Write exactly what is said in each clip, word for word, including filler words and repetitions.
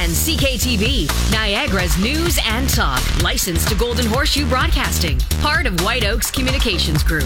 and C K T V, Niagara's news and talk. Licensed to Golden Horseshoe Broadcasting. Part of White Oaks Communications Group.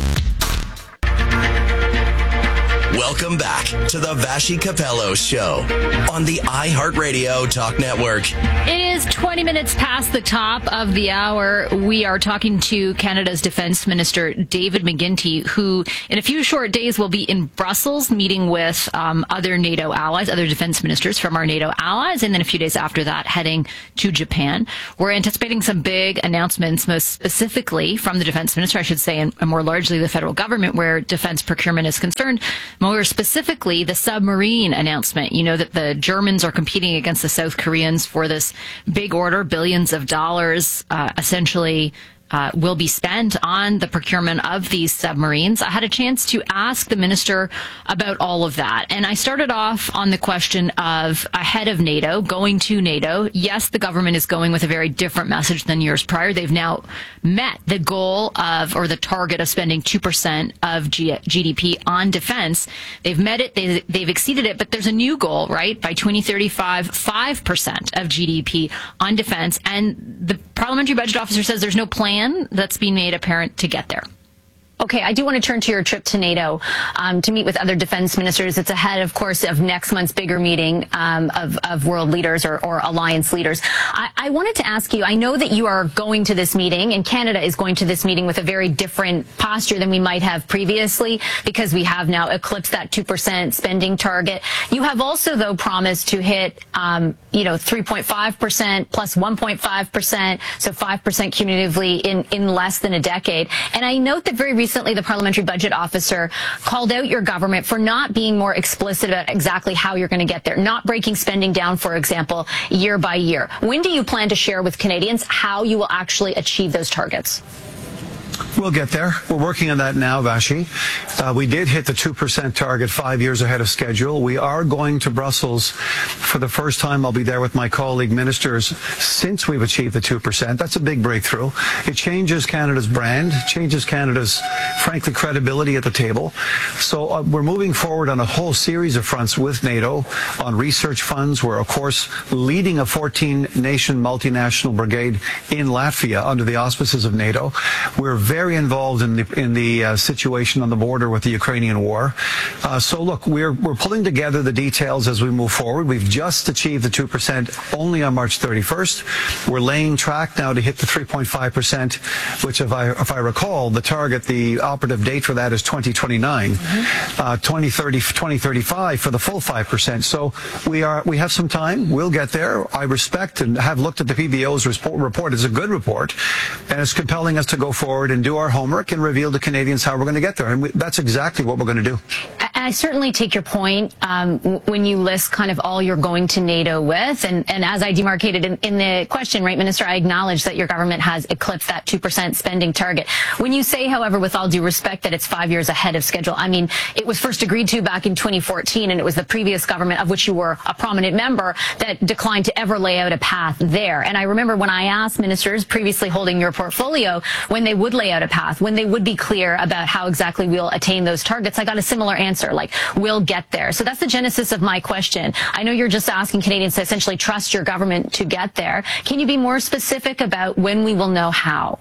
Welcome back to the Vassy Capello Show on the iHeartRadio Talk Network. It is twenty minutes past the top of the hour. We are talking to Canada's Defence Minister, David McGuinty, who in a few short days will be in Brussels meeting with um, other NATO allies, other defence ministers from our NATO allies, and then a few days after that heading to Japan. We're anticipating some big announcements, most specifically from the Defence Minister, I should say, and more largely the federal government where defence procurement is concerned. More specifically, the submarine announcement. You know that the Germans are competing against the South Koreans for this big order, billions of dollars, uh, essentially uh, will be spent on the procurement of these submarines. I had a chance to ask the minister about all of that. And I started off on the question of ahead of NATO, going to NATO. Yes, the government is going with a very different message than years prior. They've now met the goal of, or the target of spending two percent of G- GDP on defense. They've met it. They, they've exceeded it. But there's a new goal, right? By twenty thirty-five, five percent of G D P on defense. And the parliamentary budget officer says there's no plan that's being made apparent to get there. Okay, I do want to turn to your trip to NATO um, to meet with other defense ministers. It's ahead, of course, of next month's bigger meeting um, of, of world leaders or, or alliance leaders. I, I wanted to ask you, I know that you are going to this meeting, and Canada is going to this meeting with a very different posture than we might have previously because we have now eclipsed that two percent spending target. You have also, though, promised to hit, um, you know, three point five percent plus one point five percent, so five percent cumulatively in, in less than a decade. And I note that very recently, Recently, the parliamentary budget officer called out your government for not being more explicit about exactly how you're going to get there, not breaking spending down, for example, year by year. When do you plan to share with Canadians how you will actually achieve those targets? We'll get there. We're working on that now, Vassy. Uh, we did hit the two percent target five years ahead of schedule. We are going to Brussels for the first time. I'll be there with my colleague ministers since we've achieved the two percent. That's a big breakthrough. It changes Canada's brand, changes Canada's, frankly, credibility at the table. So uh, we're moving forward on a whole series of fronts with NATO on research funds. We're, of course, leading a fourteen-nation multinational brigade in Latvia under the auspices of NATO. We're very involved in the in the uh, situation on the border with the Ukrainian war. Uh, so look, we're we're pulling together the details as we move forward. We've just achieved the two percent only on March thirty-first. We're laying track now to hit the three point five percent, which, if I if I recall, the target, the operative date for that is twenty twenty-nine, mm-hmm. uh, twenty thirty, twenty thirty-five for the full five percent. So we are we have some time. We'll get there. I respect and have looked at the P B O's report. It's a good report, and it's compelling us to go forward and do our homework and reveal to Canadians how we're going to get there. And we, that's exactly what we're going to do. I certainly take your point um, when you list kind of all you're going to NATO with. And, and as I demarcated in, in the question, right, Minister, I acknowledge that your government has eclipsed that two percent spending target. When you say, however, with all due respect, that it's five years ahead of schedule, I mean, it was first agreed to back in twenty fourteen, and it was the previous government, of which you were a prominent member, that declined to ever lay out a path there. And I remember when I asked ministers previously holding your portfolio when they would lay out a path, when they would be clear about how exactly we'll attain those targets, I got a similar answer, like, we'll get there. So that's the genesis of my question. I know you're just asking Canadians to essentially trust your government to get there. Can you be more specific about when we will know how?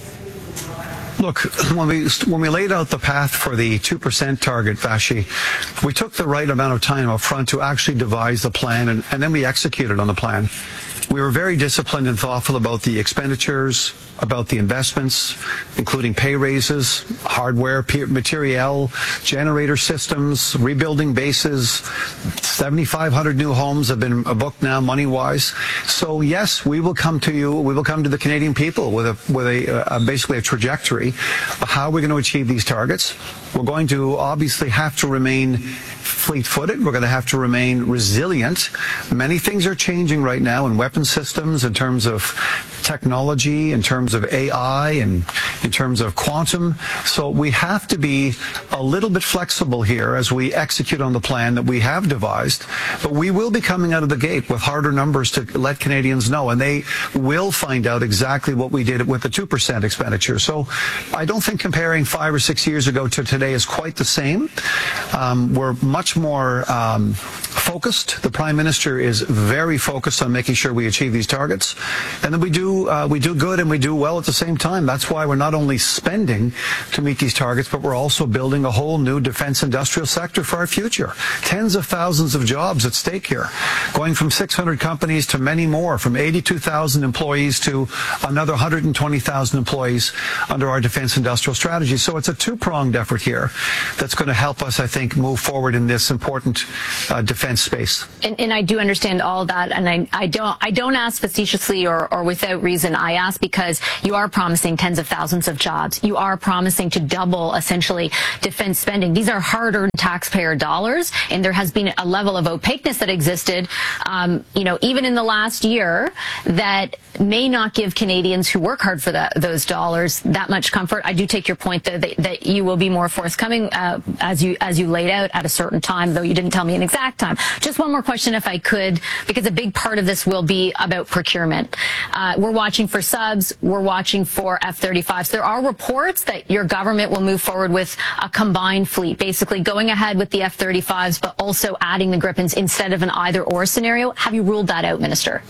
Look, when we when we laid out the path for the two percent target, Vassy, we took the right amount of time up front to actually devise the plan, and, and then we executed on the plan. We were very disciplined and thoughtful about the expenditures, about the investments, including pay raises, hardware, materiel, generator systems, rebuilding bases. seventy-five hundred new homes have been booked now, money-wise. So yes, we will come to you. We will come to the Canadian people with a with a, a basically a trajectory of how we're going to achieve these targets. We're going to obviously have to remain fleet-footed. We're going to have to remain resilient. Many things are changing right now in weapon systems, in terms of technology, in terms of A I, and in terms of quantum. So we have to be a little bit flexible here as we execute on the plan that we have devised. But we will be coming out of the gate with harder numbers to let Canadians know, and they will find out exactly what we did with the two percent expenditure. So I don't think comparing five or six years ago to today is quite the same. Um, we're much much more um, focused. The Prime Minister is very focused on making sure we achieve these targets. And then we do, uh, we do good and we do well at the same time. That's why we're not only spending to meet these targets, but we're also building a whole new defense industrial sector for our future. Tens of thousands of jobs at stake here, going from six hundred companies to many more, from eighty-two thousand employees to another one hundred twenty thousand employees under our defense industrial strategy. So it's a two-pronged effort here that's going to help us, I think, move forward in this important uh, defense space. And, and I do understand all that, and I, I don't I don't ask facetiously or, or without reason. I ask because you are promising tens of thousands of jobs. You are promising to double, essentially, defense spending. These are hard-earned taxpayer dollars, and there has been a level of opaqueness that existed, um, you know, even in the last year, that may not give Canadians who work hard for that, those dollars that much comfort. I do take your point, though, that, that you will be more forthcoming uh, as you as you laid out at a certain time, though you didn't tell me an exact time. Just one more question, if I could, because a big part of this will be about procurement. Uh, we're watching for subs. We're watching for F thirty-fives. There are reports that your government will move forward with a combined fleet, basically going ahead with the F thirty-fives, but also adding the Gripens instead of an either-or scenario. Have you ruled that out, Minister?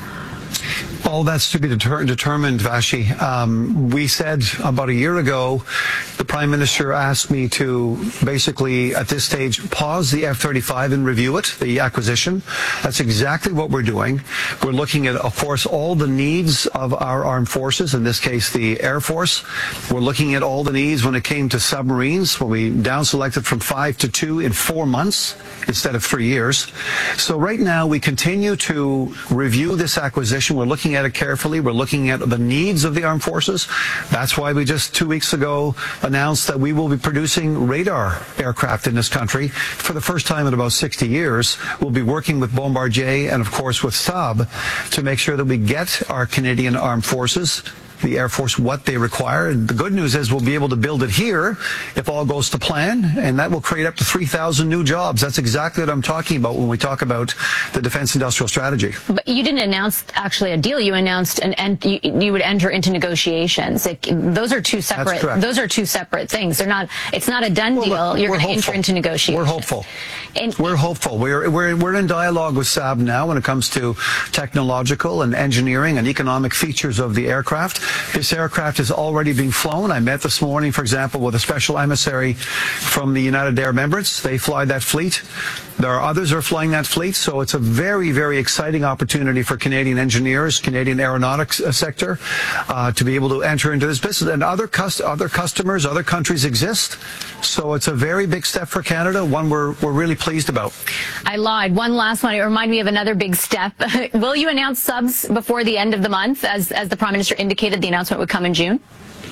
All that's to be deter- determined, Vashi. Um, we said about a year ago, the Prime Minister asked me to basically, at this stage, pause the F thirty-five and review it, the acquisition. That's exactly what we're doing. We're looking at, of course, all the needs of our armed forces, in this case, the Air Force. We're looking at all the needs when it came to submarines, when we down-selected from five to two in four months instead of three years. So right now, we continue to review this acquisition. We're looking at it carefully. We're looking at the needs of the armed forces. That's why we just two weeks ago announced that we will be producing radar aircraft in this country for the first time in about sixty years. We'll be working with Bombardier and, of course, with Saab to make sure that we get our Canadian armed forces, the Air Force, what they require. And the good news is we'll be able to build it here if all goes to plan, and that will create up to three thousand new jobs. That's exactly what I'm talking about when we talk about the defense industrial strategy. But you didn't announce actually a deal. You announced an and you, you would enter into negotiations. It, those are two separate. Those are two separate things. They're not. It's not a done deal. Well, You're going to enter into negotiations. We're hopeful. And, we're hopeful. We're we're we're in dialogue with Saab now when it comes to technological and engineering and economic features of the aircraft. This aircraft is already being flown. I met this morning, for example, with a special emissary from the United Arab Emirates. They fly that fleet. There are others who are flying that fleet. So it's a very, very exciting opportunity for Canadian engineers, Canadian aeronautics sector, uh, to be able to enter into this business. And other cust- other customers, other countries exist. So it's a very big step for Canada, one we're we're really pleased about. I lied. One last one. It reminded me of another big step. Will you announce subs before the end of the month, as as the Prime Minister indicated the announcement would come in June?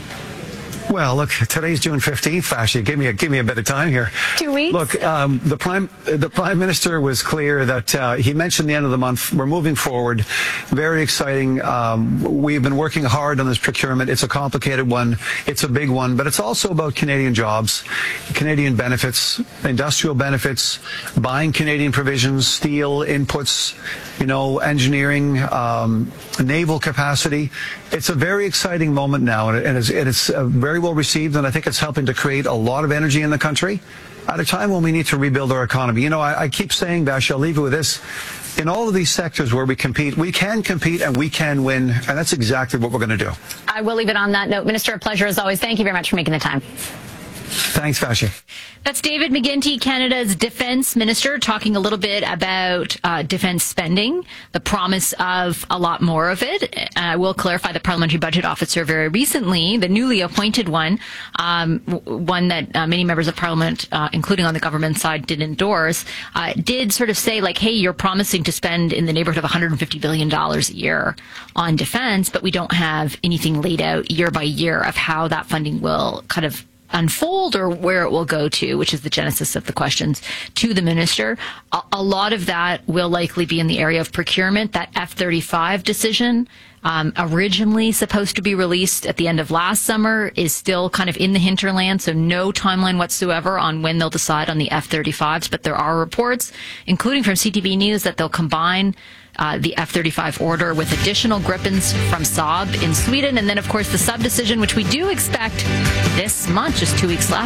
Well, look, today's June fifteenth, Vashi. Give me a give me a bit of time here. Two weeks. Look, um, the prime the prime minister was clear that uh, he mentioned the end of the month. We're moving forward. Very exciting. Um, we've been working hard on this procurement. It's a complicated one. It's a big one, but it's also about Canadian jobs, Canadian benefits, industrial benefits, buying Canadian provisions, steel inputs, you know, engineering, um, naval capacity. It's a very exciting moment now, and it's, and it's uh, very well received, and I think it's helping to create a lot of energy in the country at a time when we need to rebuild our economy. You know, I, I keep saying, Bash, I'll leave you with this. In all of these sectors where we compete, we can compete and we can win, and that's exactly what we're going to do. I will leave it on that note. Minister, a pleasure as always. Thank you very much for making the time. Thanks, Vashi. That's David McGuinty, Canada's defense minister, talking a little bit about uh, defense spending, the promise of a lot more of it. And I will clarify the parliamentary budget officer very recently, the newly appointed one, um, one that uh, many members of parliament, uh, including on the government side, did endorse, uh, did sort of say, like, hey, you're promising to spend in the neighborhood of one hundred fifty billion dollars a year on defense, but we don't have anything laid out year by year of how that funding will kind of unfold or where it will go to, which is the genesis of the questions to the minister. A, a lot of that will likely be in the area of procurement. That F thirty-five decision, um, originally supposed to be released at the end of last summer, is still kind of in the hinterland, so no timeline whatsoever on when they'll decide on the F thirty-fives. But there are reports, including from C T V News, that they'll combine Uh, the F thirty-five order with additional Gripens from Saab in Sweden. And then, of course, the sub decision, which we do expect this month, just two weeks left.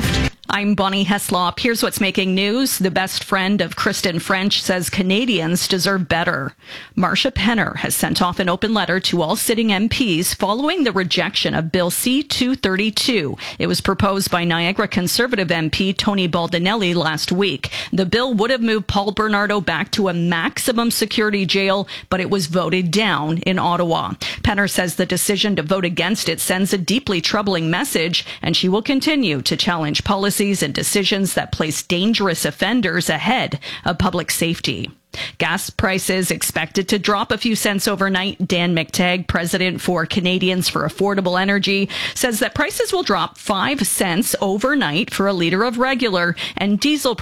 I'm Bonnie Heslop. Here's what's making news. The best friend of Kristen French says Canadians deserve better. Marcia Penner has sent off an open letter to all sitting M Ps following the rejection of Bill C two thirty-two. It was proposed by Niagara Conservative M P Tony Baldinelli last week. The bill would have moved Paul Bernardo back to a maximum security jail, but it was voted down in Ottawa. Penner says the decision to vote against it sends a deeply troubling message, and she will continue to challenge policies and decisions that place dangerous offenders ahead of public safety. Gas prices expected to drop a few cents overnight. Dan McTagg, president for Canadians for Affordable Energy, says that prices will drop five cents overnight for a liter of regular, and diesel